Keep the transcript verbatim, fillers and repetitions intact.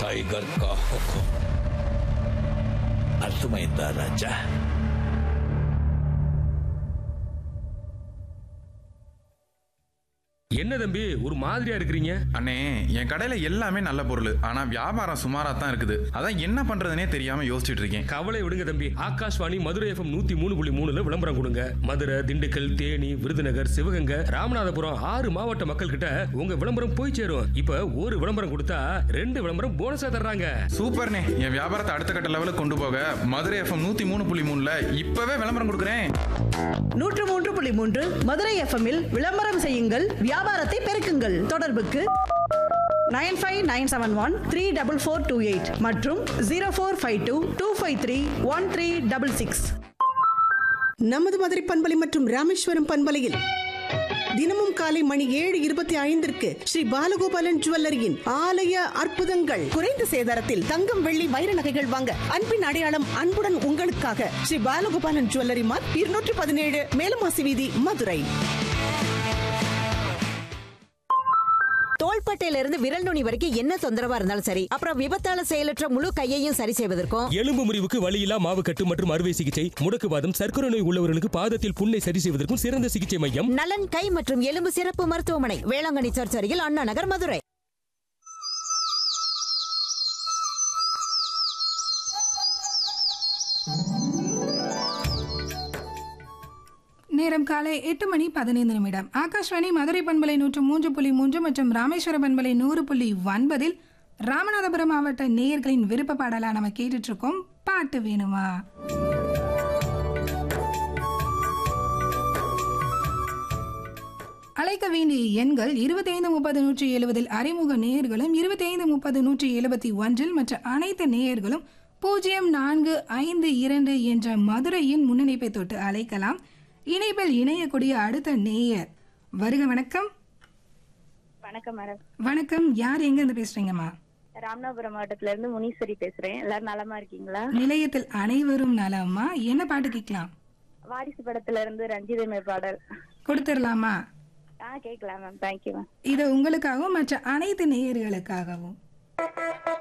Tiger का हुक्म अर्थमैंदा राजा। என்ன தம்பி ஒரு மாதிரியா இருக்கிறீங்க? அண்ணே, என் கடையில எல்லாமே நல்ல பொருள், ஆனா வியாபாரம் சுமாரா தான் இருக்குது. அதான் என்ன பண்றதுனே தெரியாம யோசிச்சுட்டு இருக்கேன். கவலை விடுங்க தம்பி, ஆகாஷ்வாணி மதுரை எஃப்எம் நூத்தி மூணு புள்ளி மூணுல விளம்பரம் கொடுங்க. மதுரை, திண்டுக்கல், தேனி, விருதுநகர், சிவகங்கை, ராமநாதபுரம் ஆறு மாவட்ட மக்கள் கிட்ட உங்க விளம்பரம் போய் சேரும். இப்ப ஒரு விளம்பரம் கொடுத்தா ரெண்டு விளம்பரம் போனஸா தர்றாங்க. சூப்பர்ண்ணே, என் வியாபாரத்தை அடுத்த கட்ட லெவலுக்கு கொண்டு போக மதுரை எஃப்எம் நூத்தி மூணு புள்ளி மூணுல இப்பவே விளம்பரம் கொடுக்குறேன். நூற்று மூன்று புள்ளி மூன்று மதுரை எஃப்எம்மில் விளம்பரம் செய்யுங்கள், வியாபாரத்தை பெருக்குங்கள். தொடர்புக்கு nine five nine seven one three double four two eight மற்றும் zero four five two two five three one three double six. நமது மதுரை பண்பலை மற்றும் ராமேஸ்வரம் பண்பலையில் தினமும் காலை மணி ஏழு இருபத்தி ஐந்திற்கு ஸ்ரீ பாலகோபாலன் ஜுவல்லரியின் ஆலய அற்புதங்கள். குறைந்த சேதாரத்தில் தங்கம், வெள்ளி, வைர நகைகள் வாங்க அன்பின் அடையாளம் அன்புடன் உங்களுக்காக ஸ்ரீ பாலகோபாலன் ஜுவல்லரி மார்க், இருநூற்றி பதினேழு மேலமாசி வீதி, மதுரை. தோள்பட்டையில இருந்து விரல் நுனி வரைக்கும் என்ன தொந்தரவா இருந்தாலும் சரி, அப்புறம் விபத்தால செயலற்ற முழு கையையும் சரி செய்வதற்கும், எலும்பு முறிவுக்கு வலியில்லா மாவு கட்டு மற்றும் அறுவை சிகிச்சை, முடக்குவாதம், சர்க்கரை நோய் உள்ளவர்களுக்கு பாதத்தில் புண்ணை சரி செய்வதற்கும் சிறந்த சிகிச்சை மையம் நலன் கை மற்றும் எலும்பு சிறப்பு மருத்துவமனை, வேளாங்கண்ணி சர்ச் அருகில், அண்ணா நகர், மதுரை. நேரம் காலை எட்டு மணி பதினைந்து நிமிடம். ஆகாஷ்வாணி மதுரை பண்பலை நூற்று மூன்று புள்ளி மூன்று மற்றும் ராமேஸ்வர பண்பலை நூறு புள்ளி ஒன்பதில் ராமநாதபுரம் மாவட்ட நேயர்களின் விருப்ப பாடலா நம்ம கேட்டுட்டு இருக்கோம். பாட்டு வேணுமா? அழைக்க வேண்டிய எண்கள் இருபத்தி ஐந்து முப்பது நூற்றி எழுபதில் அறிமுக நேயர்களும், இருபத்தி ஐந்து முப்பது நூற்றி எழுபத்தி ஒன்றில் மற்ற அனைத்து நேயர்களும் பூஜ்ஜியம் நான்கு ஐந்து இரண்டு என்ற மதுரையின் முன்னிணைப்பை தொட்டு அழைக்கலாம். இணைப்பில் இணையக்கூடிய அடுத்த நேயர் வருக. வணக்கம். வணக்கம் மேடம். வணக்கம். யார் எங்க இருந்து பேசுறீங்கம்மா? ராமநாதபுரம் மாவட்டத்துல இருந்து முனீஸ்வரி பேசுறேன். எல்லாரும் நலமா இருக்கீங்களா? நிலையத்தில் அனைவரும் நலமா. என்ன பாட்டு கேட்கலாம்? வாரிசு படத்துல இருந்து ரஞ்சிதமே பாடல் கொடுத்துடலாமா? ஆ கேட்கலாம் மேம். Thank you ma'am. இது உங்களுக்காகவும் மற்ற அனைத்து நேயர்களுக்காகவும்.